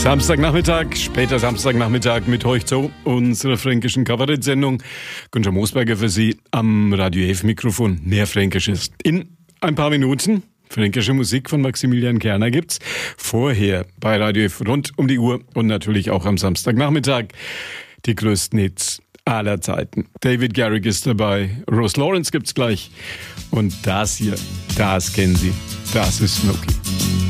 Samstagnachmittag, später Samstagnachmittag mit euch zu unserer fränkischen Kabarett-Sendung. Günther Moosberger für Sie am Radio F-Mikrofon. Mehr Fränkisches. In ein paar Minuten fränkische Musik von Maximilian Kerner gibt's. Vorher bei Radio F rund um die Uhr und natürlich auch am Samstagnachmittag die größten Hits aller Zeiten. David Garrick ist dabei, Rose Lawrence gibt's gleich. Und das hier, das kennen Sie, das ist Smokey.